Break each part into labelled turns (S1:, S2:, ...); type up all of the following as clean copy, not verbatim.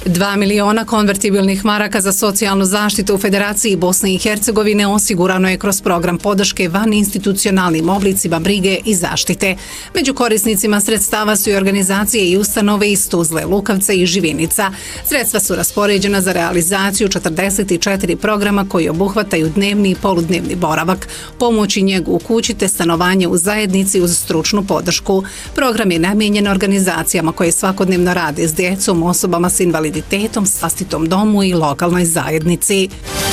S1: 2 miliona konvertibilnih maraka za socijalnu zaštitu u Federaciji Bosne i Hercegovine osigurano je kroz program podrške vaninstitucionalnim oblicima brige i zaštite. Među korisnicima sredstava su i organizacije i ustanove iz Tuzle, Lukavca i Živinica. Sredstva su raspoređena za realizaciju 44 programa koji obuhvataju dnevni i poludnevni boravak, pomoć i njegu u kući te stanovanje u zajednici uz stručnu podršku. Program je namijenjen organizacijama koje svakodnevno rade s djecom, osobama s invaliditetom, vlastitom domu i lokalnoj zajednici.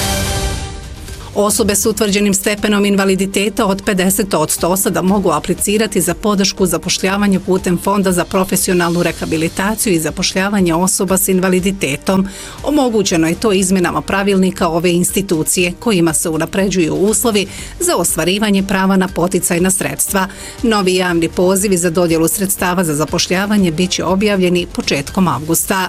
S1: Osobe s utvrđenim stepenom invaliditeta od 50% sada mogu aplicirati za podršku zapošljavanja putem Fonda za profesionalnu rehabilitaciju i zapošljavanje osoba s invaliditetom. Omogućeno je to izmjenama pravilnika ove institucije kojima se unapređuju uslovi za ostvarivanje prava na poticajna sredstva. Novi javni pozivi za dodjelu sredstava za zapošljavanje biće objavljeni početkom avgusta.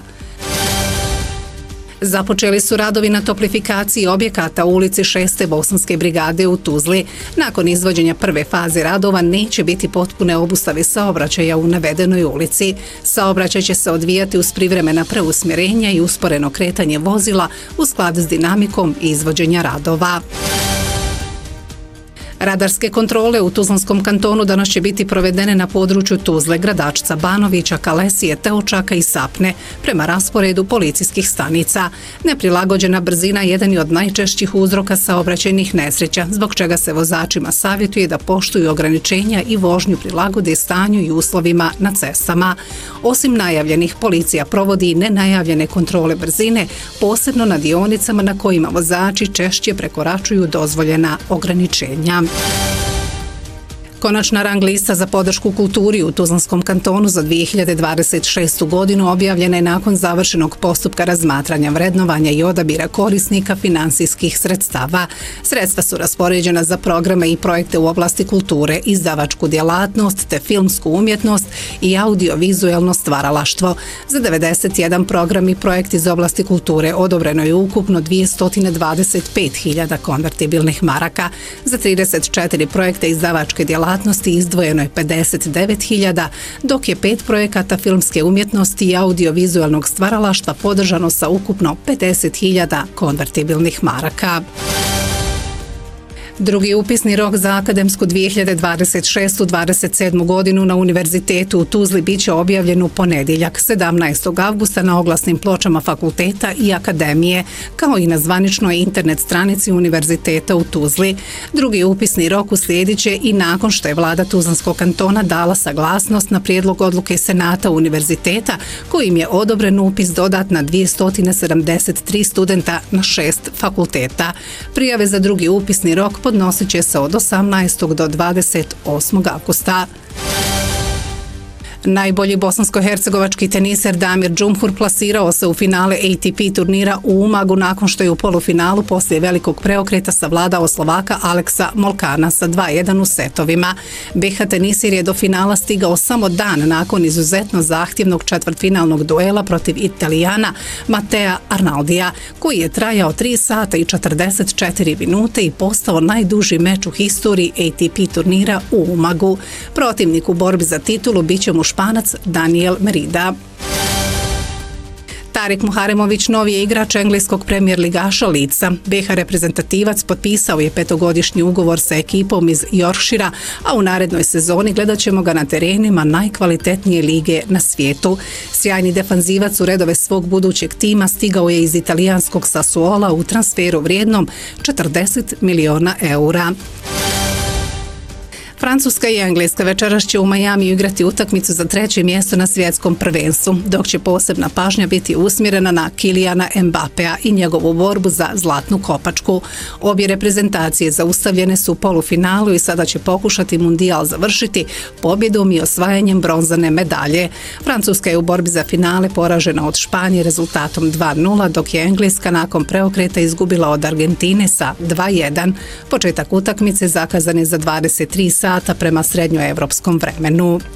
S1: Započeli su radovi na toplifikaciji objekata u ulici 6. Bosanske brigade u Tuzli. Nakon izvođenja prve faze radova neće biti potpune obustave saobraćaja u navedenoj ulici. Saobraćaj će se odvijati uz privremena preusmjerenja i usporeno kretanje vozila u skladu s dinamikom izvođenja radova. Radarske kontrole u Tuzlanskom kantonu danas će biti provedene na području Tuzle, Gradačca, Banovića, Kalesije, Teočaka i Sapne prema rasporedu policijskih stanica. Neprilagođena brzina jedan je od najčešćih uzroka saobraćajnih nesreća, zbog čega se vozačima savjetuje da poštuju ograničenja i vožnju prilagode stanju i uslovima na cestama. Osim najavljenih, policija provodi i nenajavljene kontrole brzine, posebno na dionicama na kojima vozači češće prekoračuju dozvoljena ograničenja. Konačna rang lista za podršku kulturi u Tuzlanskom kantonu za 2026. godinu objavljena je nakon završenog postupka razmatranja, vrednovanja i odabira korisnika finansijskih sredstava. Sredstva su raspoređena za programe i projekte u oblasti kulture, izdavačku djelatnost te filmsku umjetnost i audiovizualno stvaralaštvo. Za 91 program i projekt iz oblasti kulture odobreno je ukupno 225.000 konvertibilnih maraka. Za 34 projekte izdavačke djelatnosti izdvojeno je 59.000, dok je 5 projekata filmske umjetnosti i audiovizualnog stvaralaštva podržano sa ukupno 50.000 konvertibilnih maraka. Drugi upisni rok za akademsku 2026-27. godinu na Univerzitetu u Tuzli biće objavljen u ponedjeljak 17. avgusta na oglasnim pločama fakulteta i akademije, kao i na zvaničnoj internet stranici Univerziteta u Tuzli. Drugi upisni rok uslijedit će i nakon što je vlada Tuzlanskog kantona dala saglasnost na prijedlog odluke Senata Univerziteta, kojim je odobren upis dodatna 273 studenta na 6 fakulteta. Prijave za drugi upisni rok podnosit će se od 18. do 28. avgusta. Najbolji bosansko-hercegovački teniser Damir Džumhur plasirao se u finale ATP turnira u Umagu nakon što je u polufinalu poslije velikog preokreta savladao Slovaka Aleksa Molkana sa 2:1 u setovima. BiH tenisir je do finala stigao samo dan nakon izuzetno zahtjevnog četvrtfinalnog duela protiv Italijana Matea Arnaldija, koji je trajao 3 sata i 44 minute i postao najduži meč u historiji ATP turnira u Umagu. Protivnik u borbi za titulu biće mu Španac Daniel Merida. Tarik Muharemović novi je igrač engleskog premijer ligaša Leedsa. BiH reprezentativac potpisao je 5-godišnji ugovor sa ekipom iz Yorkshira, a u narednoj sezoni gledat ćemo ga na terenima najkvalitetnije lige na svijetu. Sjajni defanzivac u redove svog budućeg tima stigao je iz italijanskog Sassuola u transferu vrijednom 40 miliona eura. Francuska i Engleska večeras će u Majamiju igrati utakmicu za 3. mjesto na svjetskom prvenstvu, dok će posebna pažnja biti usmjerena na Kilijana Mbapea i njegovu borbu za zlatnu kopačku. Obje reprezentacije zaustavljene su u polufinalu i sada će pokušati mundijal završiti pobjedom i osvajanjem bronzane medalje. Francuska je u borbi za finale poražena od Španije rezultatom 2:0, dok je Engleska nakon preokreta izgubila od Argentine sa 2:1. Početak utakmice zakazan je za 23 sata prema srednjoevropskom vremenu.